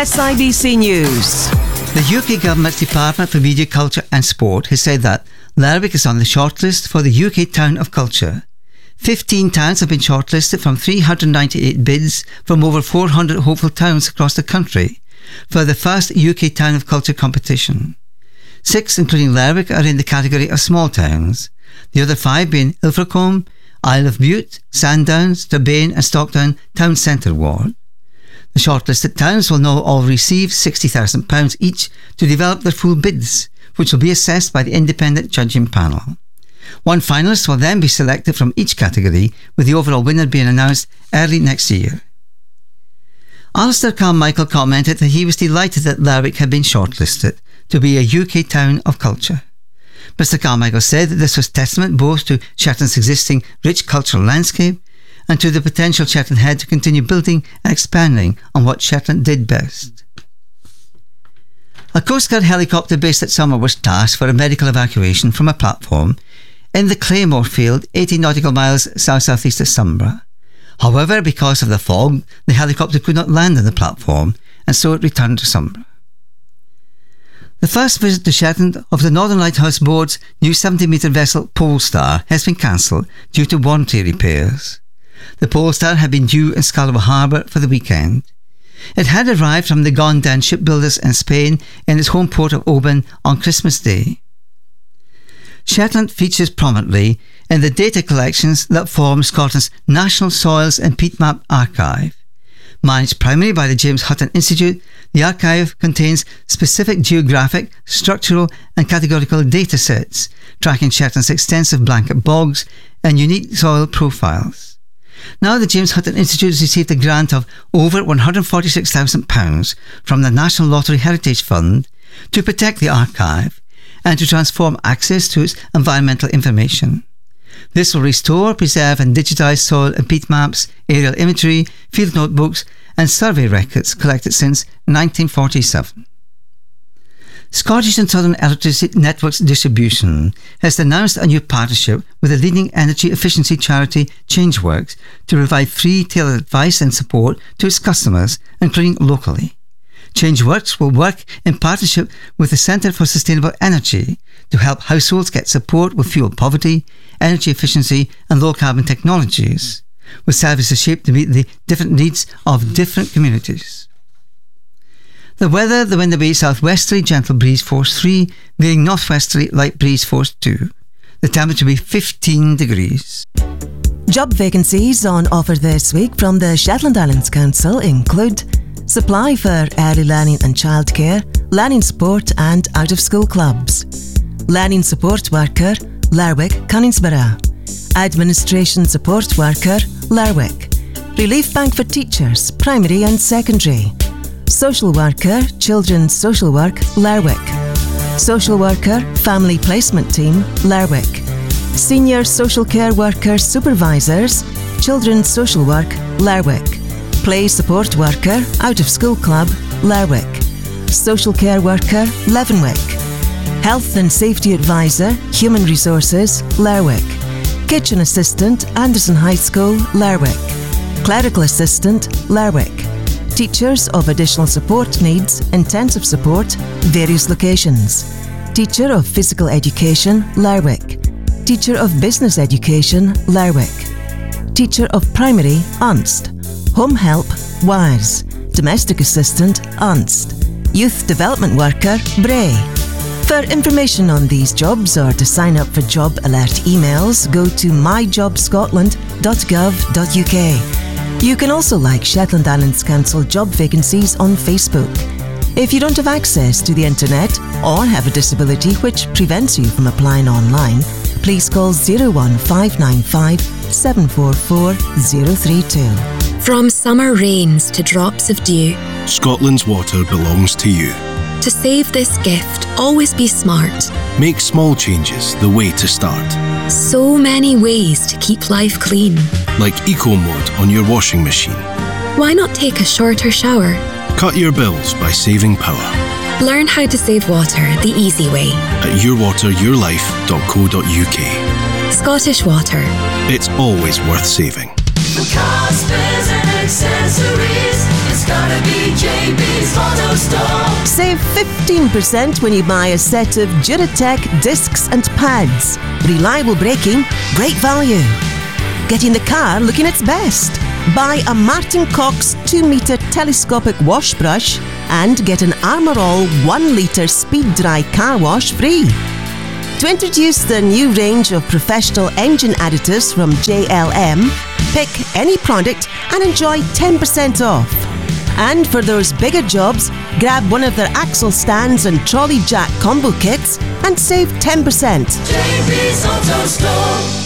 SIBC News. The UK Government's Department for Media, Culture and Sport has said that Lerwick is on the shortlist for the UK Town of Culture. 15 towns have been shortlisted from 398 bids from over 400 hopeful towns across the country for the first UK Town of Culture competition. 6, including Lerwick, are in the category of small towns. The other 5 being Ilfracombe, Isle of Bute, Sandowns, Strabane and Stocktown Town Centre Ward. The shortlisted towns will now all receive £60,000 each to develop their full bids, which will be assessed by the independent judging panel. One finalist will then be selected from each category, with the overall winner being announced early next year. Alistair Carmichael commented that he was delighted that Lerwick had been shortlisted to be a UK Town of Culture. Mr Carmichael said that this was testament both to Shetland's existing rich cultural landscape and to the potential Shetland had to continue building and expanding on what Shetland did best. A Coast Guard helicopter based at Summer was tasked for a medical evacuation from a platform in the Claymore Field, 80 nautical miles south-southeast of Sombra. However, because of the fog, the helicopter could not land on the platform, and so it returned to Sombra. The first visit to Shetland of the Northern Lighthouse Board's new 70-metre vessel Polestar has been cancelled due to warranty repairs. The Polestar had been due in Scarborough Harbour for the weekend. It had arrived from the Gondan shipbuilders in Spain in its home port of Oban on Christmas Day. Shetland features prominently in the data collections that form Scotland's National Soils and Peat Map Archive. Managed primarily by the James Hutton Institute, the archive contains specific geographic, structural and categorical data sets, tracking Shetland's extensive blanket bogs and unique soil profiles. Now the James Hutton Institute has received a grant of over £146,000 from the National Lottery Heritage Fund to protect the archive and to transform access to its environmental information. This will restore, preserve and digitise soil and peat maps, aerial imagery, field notebooks and survey records collected since 1947. Scottish and Southern Electricity Networks Distribution has announced a new partnership with the leading energy efficiency charity Changeworks to provide free tailored advice and support to its customers, including locally. Changeworks will work in partnership with the Centre for Sustainable Energy to help households get support with fuel poverty, energy efficiency and low-carbon technologies, with services shaped to meet the different needs of different communities. The weather, the wind will be southwesterly, gentle breeze force 3, veering northwesterly, light breeze force 2. The temperature will be 15 degrees. Job vacancies on offer this week from the Shetland Islands Council include supply for early learning and childcare, learning support and out-of-school clubs. Learning support worker, Lerwick, Cunningsborough. Administration support worker, Lerwick. Relief bank for teachers, primary and secondary. Social worker, children's social work, Lerwick. Social worker, family placement team, Lerwick. Senior social care worker supervisors, children's social work, Lerwick. Play support worker, out of school club, Lerwick. Social care worker, Leavenwick. Health and safety advisor, human resources, Lerwick. Kitchen assistant, Anderson High School, Lerwick. Clerical assistant, Lerwick. Teachers of additional support needs, intensive support, various locations. Teacher of physical education, Lerwick. Teacher of business education, Lerwick. Teacher of primary, Unst. Home help, Wires. Domestic assistant, Unst. Youth development worker, Bray. For information on these jobs or to sign up for job alert emails, go to myjobscotland.gov.uk. You can also like Shetland Islands Council job vacancies on Facebook. If you don't have access to the internet or have a disability which prevents you from applying online, please call 01595 744 032. From summer rains to drops of dew, Scotland's water belongs to you. to save this gift, always be smart. Make small changes the way to start. So many ways to keep life clean. Like Eco Mode on your washing machine. Why not take a shorter shower? Cut your bills by saving power. Learn how to save water the easy way. At yourwateryourlife.co.uk. Scottish Water. It's always worth saving. For car spares and accessories, it's gotta be JB's Water 15% when you buy a set of Duratec discs and pads. Reliable braking, great value. Getting the car looking its best. Buy a Martin Cox 2-metre telescopic wash brush and get an Armour All 1-litre speed dry car wash free. To introduce the new range of professional engine additives from JLM, pick any product and enjoy 10% off. And for those bigger jobs, grab one of their axle stands and trolley jack combo kits and save 10%. JB's Auto Store.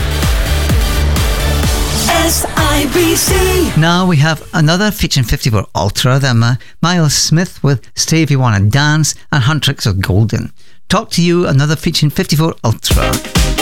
SIBC. Now we have another featuring 54 Ultra, then Miles Smith with Stay If You Wanna Dance and Huntrix of Golden. Talk to you, another featuring 54 Ultra.